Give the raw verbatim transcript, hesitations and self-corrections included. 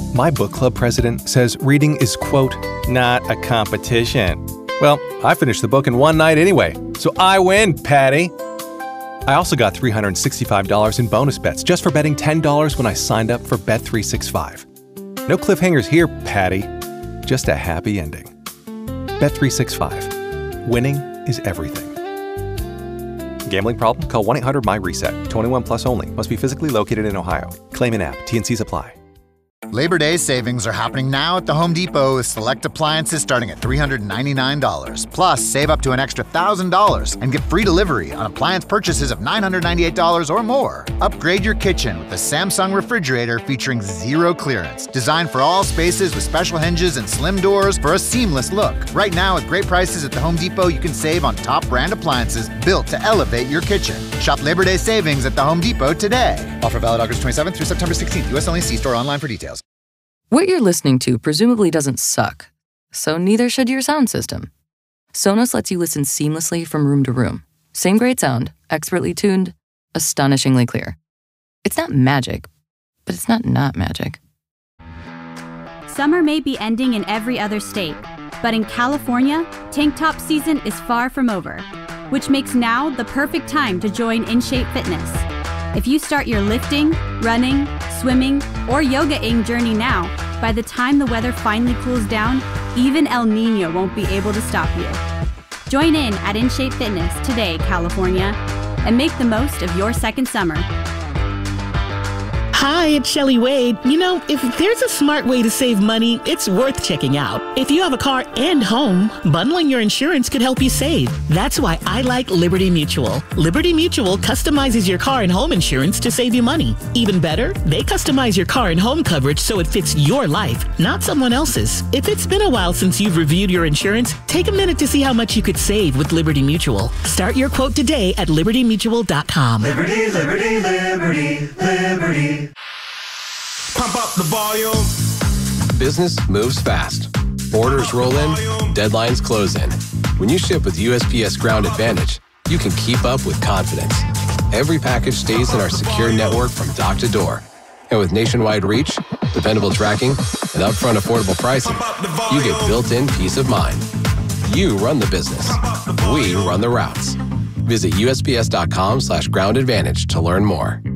My book club president says reading is, quote, not a competition. Well, I finished the book in one night anyway, so I win, Patty. I also got three hundred sixty-five dollars in bonus bets just for betting ten dollars when I signed up for Bet three sixty-five. No cliffhangers here, Patty. Just a happy ending. Bet three sixty-five. Winning is everything. Gambling problem? Call one eight hundred M Y reset. twenty-one plus only. Must be physically located in Ohio. Claim in app. T N Cs apply. Labor Day savings are happening now at the Home Depot with select appliances starting at three hundred ninety-nine dollars. Plus, save up to an extra one thousand dollars and get free delivery on appliance purchases of nine hundred ninety-eight dollars or more. Upgrade your kitchen with the Samsung refrigerator featuring zero clearance. Designed for all spaces with special hinges and slim doors for a seamless look. Right now, at great prices at the Home Depot, you can save on top brand appliances built to elevate your kitchen. Shop Labor Day savings at the Home Depot today. Offer valid August twenty-seventh through September sixteenth. U S only. See store online for details. What you're listening to presumably doesn't suck, so neither should your sound system. Sonos lets you listen seamlessly from room to room. Same great sound, expertly tuned, astonishingly clear. It's not magic, but it's not not magic. Summer may be ending in every other state, but in California, tank top season is far from over, which makes now the perfect time to join InShape Fitness. If you start your lifting, running, swimming, or yoga-ing journey now, by the time the weather finally cools down, even El Niño won't be able to stop you. Join in at InShape Fitness today, California, and make the most of your second summer. Hi, it's Shelley Wade. You know, if there's a smart way to save money, it's worth checking out. If you have a car and home, bundling your insurance could help you save. That's why I like Liberty Mutual. Liberty Mutual customizes your car and home insurance to save you money. Even better, they customize your car and home coverage so it fits your life, not someone else's. If it's been a while since you've reviewed your insurance, take a minute to see how much you could save with Liberty Mutual. Start your quote today at liberty mutual dot com. Liberty, liberty, liberty, liberty. Pump up the volume. Business moves fast. Orders roll in, deadlines close in. When you ship with U S P S Ground Advantage, you can keep up with confidence. Every package stays in our secure network from dock to door. And with nationwide reach, dependable tracking, and upfront affordable pricing, you get built-in peace of mind. You run the business. We run the routes. Visit U S P S dot com slash ground advantage to learn more.